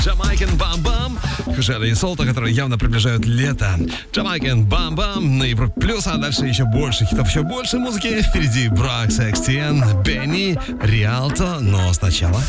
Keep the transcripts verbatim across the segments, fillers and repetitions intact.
Jamaican Bam Bam. Хужера и Солта, которые явно приближают лето. Jamaican Bam Bam на Европе Плюс, а дальше еще больше хитов, еще больше музыки. Впереди Бракс, Экс Ти Эн, Бенни, Риалто. Но сначала...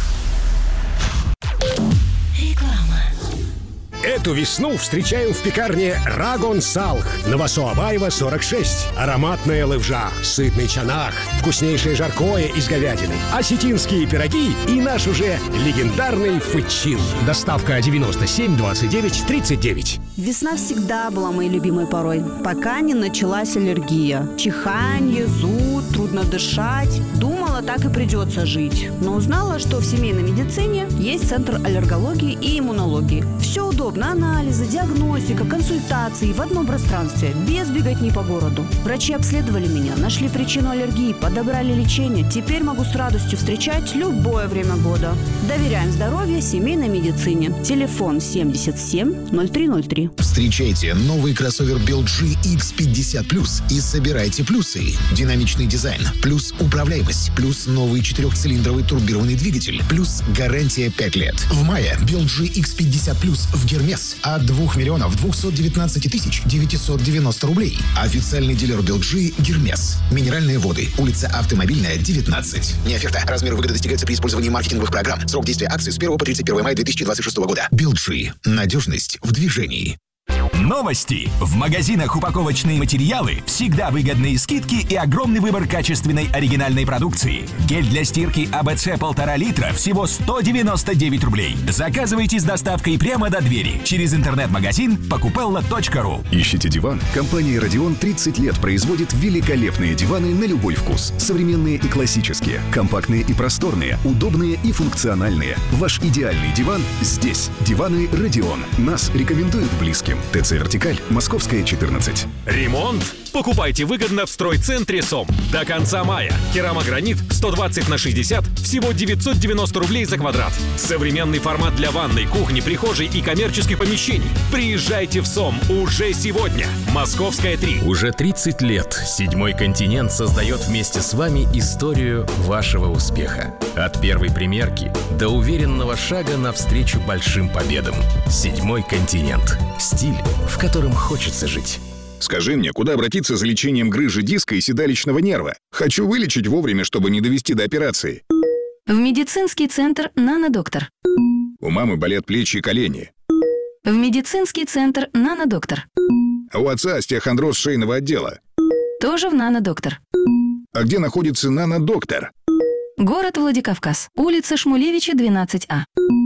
Эту весну встречаем в пекарне Рагон Салх на Васо-Абаева, сорок шесть. Ароматная левжа, сытный чанах, вкуснейшее жаркое из говядины, осетинские пироги и наш уже легендарный фычин. Доставка девяносто семь двадцать девять тридцать девять. Весна всегда была моей любимой порой, пока не началась аллергия. Чиханье, зуд, трудно дышать. Думала, так и придется жить. Но узнала, что в семейной медицине есть центр аллергологии и иммунологии. Все удобно. Анализы, диагностика, консультации в одном пространстве, без беготни по городу. Врачи обследовали меня, нашли причину аллергии, подобрали лечение. Теперь могу с радостью встречать любое время года. Доверяем здоровью семейной медицине. Телефон семьдесят семь ноль три ноль три. Встречайте новый кроссовер би эл джи икс пятьдесят плюс и собирайте плюсы. Динамичный дизайн, плюс управляемость, плюс новый четырехцилиндровый турбированный двигатель, плюс гарантия пять лет. В мае би эл джи икс пятьдесят плюс в Гермес от двух миллионов двухсот девятнадцати тысяч девятисот девяносто рублей. Официальный дилер би эл джи Гермес. Минеральные воды. Улица Автомобильная, девятнадцать. Не оферта. Размер выгоды достигается при использовании маркетинговых программ. Срок действия акции с первого по тридцать первого мая две тысячи двадцать шестого года. би эл джи. Надежность в движении. Новости. В магазинах упаковочные материалы всегда выгодные скидки и огромный выбор качественной оригинальной продукции. Гель для стирки а бэ цэ полтора литра всего сто девяносто девять рублей. Заказывайте с доставкой прямо до двери через интернет-магазин покупелла точка ру. Ищите диван? Компания Radeon тридцать лет производит великолепные диваны на любой вкус. Современные и классические, компактные и просторные, удобные и функциональные. Ваш идеальный диван здесь. Диваны Radeon. Нас рекомендуют близким. ТЦ «Вертикаль», Московская, четырнадцать. Ремонт? Покупайте выгодно в стройцентре СОМ. До конца мая. Керамогранит сто двадцать на шестьдесят, всего девятьсот девяносто рублей за квадрат. Современный формат для ванной, кухни, прихожей и коммерческих помещений. Приезжайте в СОМ уже сегодня. Московская, три. Уже тридцать лет «Седьмой континент» создает вместе с вами историю вашего успеха. От первой примерки до уверенного шага навстречу большим победам. «Седьмой континент». Стиль, в котором хочется жить. Скажи мне, куда обратиться за лечением грыжи диска и седалищного нерва? Хочу вылечить вовремя, чтобы не довести до операции. В медицинский центр «Нанодоктор». У мамы болят плечи и колени. В медицинский центр «Нанодоктор». А у отца остеохондроз шейного отдела. Тоже в «Нанодоктор». А где находится «Нанодоктор»? Город Владикавказ. Улица Шмулевича, двенадцать А.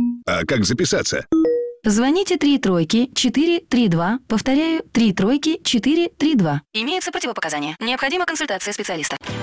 А как записаться? Звоните три тройки четыре три два. Повторяю, три тройки четыре три два. Имеются противопоказания. Необходима консультация специалиста.